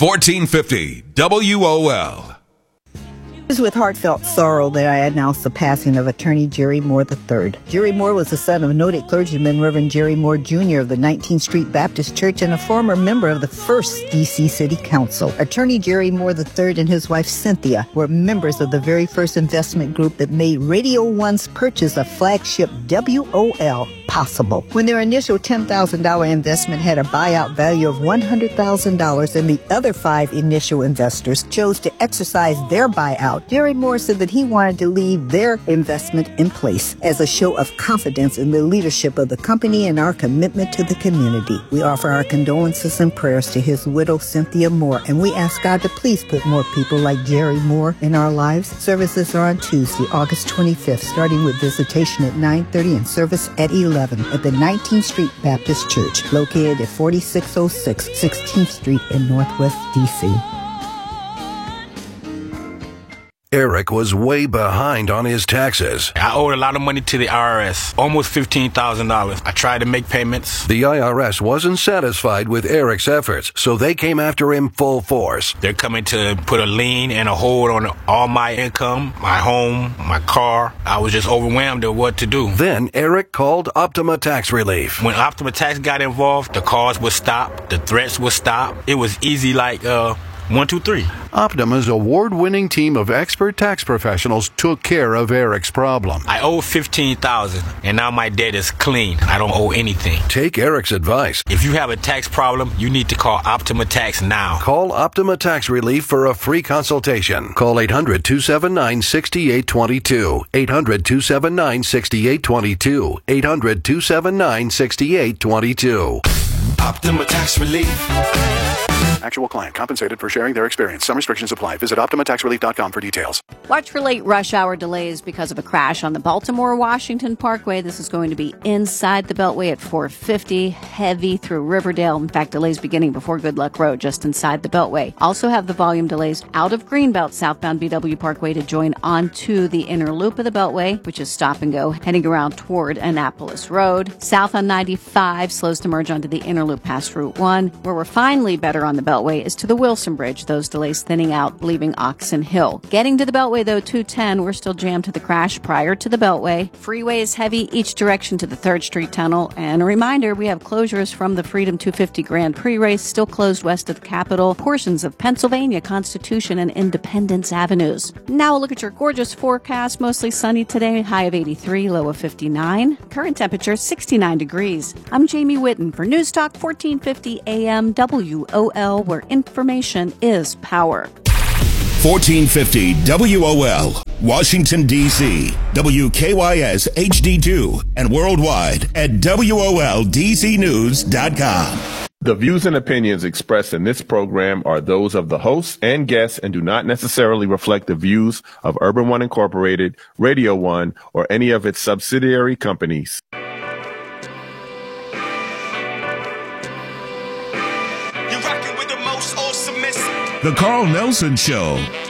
1450 WOL. It is with heartfelt sorrow that I announce the passing of attorney Jerry Moore III. Jerry Moore was the son of noted clergyman Reverend Jerry Moore Jr. of the 19th Street Baptist Church and a former member of the first D.C. City Council. Attorney Jerry Moore III and his wife Cynthia were members of the very first investment group that made Radio One's purchase of flagship WOL possible. When their initial $10,000 investment had a buyout value of $100,000 and the other 5 initial investors chose to exercise their buyout, Jerry Moore said that he wanted to leave their investment in place as a show of confidence in the leadership of the company and our commitment to the community. We offer our condolences and prayers to his widow, Cynthia Moore, and we ask God to please put more people like Jerry Moore in our lives. Services are on Tuesday, August 25th, starting with visitation at 9:30 and service at 11 at the 19th Street Baptist Church, located at 4606 16th Street in Northwest D.C. Eric was way behind on his taxes. I owed a lot of money to the IRS, almost $15,000. I tried to make payments. The IRS wasn't satisfied with Eric's efforts, so they came after him full force. They're coming to put a lien and a hold on all my income, my home, my car. I was just overwhelmed at what to do. Then Eric called Optima Tax Relief. When Optima Tax got involved, the calls would stop, the threats would stop. It was easy like 1, 2, 3. Optima's award-winning team of expert tax professionals took care of Eric's problem. I owe $15,000, and now my debt is clean. I don't owe anything. Take Eric's advice. If you have a tax problem, you need to call Optima Tax now. Call Optima Tax Relief for a free consultation. Call 800-279-6822. 800-279-6822. 800-279-6822. Optima Tax Relief. Actual client compensated for sharing their experience. Some restrictions apply. Visit OptimaTaxRelief.com for details. Watch for late rush hour delays because of a crash on the Baltimore-Washington Parkway. This is going to be inside the Beltway at 450, heavy through Riverdale. In fact, delays beginning before Good Luck Road, just inside the Beltway. Also have the volume delays out of Greenbelt, southbound BW Parkway to join onto the inner loop of the Beltway, which is stop and go, heading around toward Annapolis Road. South on 95 slows to merge onto the inner loop past Route 1. Where we're finally better on the Beltway is to the Wilson Bridge, those delays thinning out, leaving Oxon Hill. Getting to the Beltway, though, 210, we're still jammed to the crash prior to the Beltway. Freeway is heavy each direction to the 3rd Street Tunnel. And a reminder, we have closures from the Freedom 250 Grand Prix race, still closed west of the Capitol, portions of Pennsylvania, Constitution, and Independence Avenues. Now a look at your gorgeous forecast. Mostly sunny today, high of 83, low of 59. Current temperature, 69 degrees. I'm Jamie Whitten for News Talk 1450 AM WOL, where information is power. 1450 WOL, Washington, D.C., WKYS HD2, and worldwide at WOLDCnews.com. The views and opinions expressed in this program are those of the hosts and guests and do not necessarily reflect the views of Urban One Incorporated, Radio One, or any of its subsidiary companies. The Carl Nelson Show.